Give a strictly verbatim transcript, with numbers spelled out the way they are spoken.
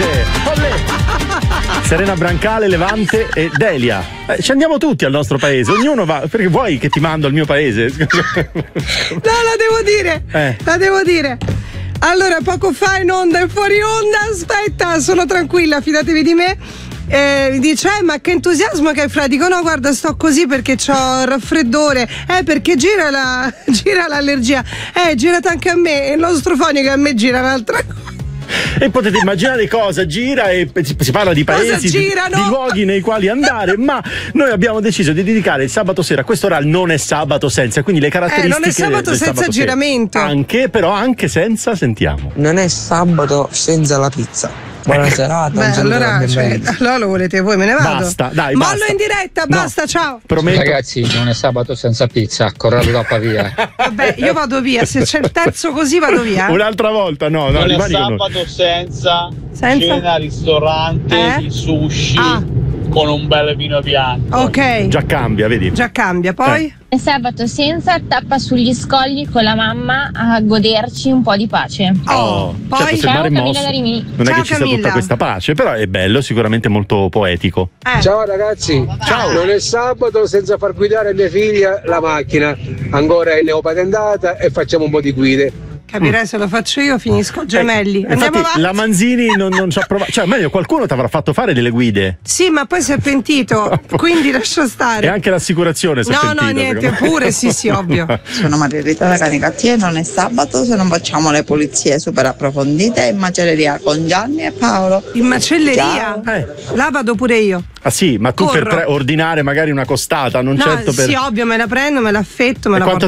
paese. Olè. Serena Brancale, Levante e Delia. Eh, ci andiamo tutti al nostro paese, ognuno va. Perché vuoi che ti mando al mio paese? No, la devo dire. Eh. La devo dire. Allora, poco fa in onda e fuori onda, aspetta, sono tranquilla, fidatevi di me. Eh, mi dice, eh, ma che entusiasmo che hai, Fra. Dico, no, guarda, sto così perché c'ho raffreddore. Eh, perché gira la gira l'allergia. Eh, girate anche a me. E il nostro fonico a me gira un'altra cosa. E potete immaginare cosa gira e si parla di paesi, di, di luoghi nei quali andare, ma noi abbiamo deciso di dedicare il sabato sera, questo oral non è sabato senza, quindi le caratteristiche eh, non è sabato del senza sabato giramento. Sera. Anche, però anche senza, sentiamo. Non è sabato senza la pizza. Buona serata. Beh, allora, cioè, allora lo volete voi, me ne vado. Basta, dai, mollo basta. in diretta, No, basta, ciao. Prometto. Ragazzi, non è sabato senza pizza, corrado da Pavia. Vabbè, io vado via, se c'è il terzo così vado via. Un'altra volta, no, no, non è rimani con noi. sabato senza, Senza? cena, ristorante, Eh? di sushi Ah. con un bel vino bianco. Ok. Già cambia, vedi? Già cambia, poi? Eh. È sabato senza, tappa sugli scogli con la mamma a goderci un po' di pace. Oh, poi? certo, se il Ciao, mare è Camilla mosso, da Rimini. non Ciao, è che ci sia Camilla. tutta questa pace, però è bello, sicuramente molto poetico. Eh. Ciao ragazzi, Ciao. non è sabato senza far guidare mia figlia la macchina, ancora è neopatentata e facciamo un po' di guide. Capirai, se lo faccio io finisco gemelli. Eh, Andiamo infatti avanti. la Manzini non, non ci ha provato, cioè meglio qualcuno ti avrà fatto fare delle guide Sì, ma poi si è pentito, quindi lascia stare. e anche l'assicurazione si è No, pentita, no, niente, secondo me. pure sì, sì, ovvio. Sono Maria da Canicattia e non è sabato se non facciamo le pulizie super approfondite in macelleria con Gianni e Paolo. In macelleria? Eh. Là vado pure io. Ah sì, ma tu per Corro. tre ordinare magari una costata, non No, certo per sì, ovvio, me la prendo, me l'affetto, me E la quanto porto